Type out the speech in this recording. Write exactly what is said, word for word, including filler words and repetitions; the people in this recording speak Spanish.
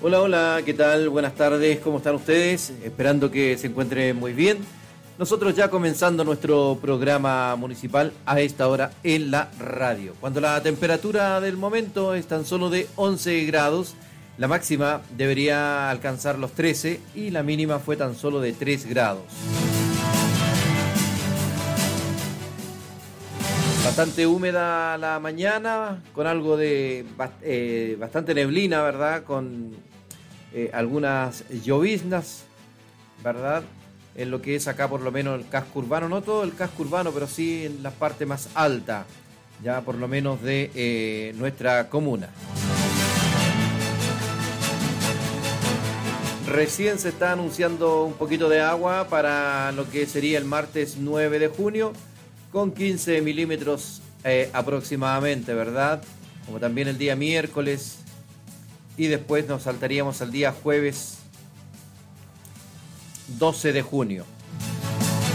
Hola, hola, ¿qué tal? Buenas tardes, ¿cómo están ustedes? Esperando que se encuentren muy bien. Nosotros ya comenzando nuestro programa municipal a esta hora en la radio. Cuando la temperatura del momento es tan solo de once grados, la máxima debería alcanzar los trece y la mínima fue tan solo de tres grados. Bastante húmeda la mañana, con algo de eh, bastante neblina, ¿verdad? Con eh, algunas lloviznas, ¿verdad? En lo que es acá por lo menos el casco urbano, no todo el casco urbano, pero sí en la parte más alta, ya por lo menos de eh, nuestra comuna. Recién se está anunciando un poquito de agua para lo que sería el martes nueve de junio, con quince milímetros eh, aproximadamente, ¿verdad? Como también el día miércoles, y después nos saltaríamos al día jueves doce de junio.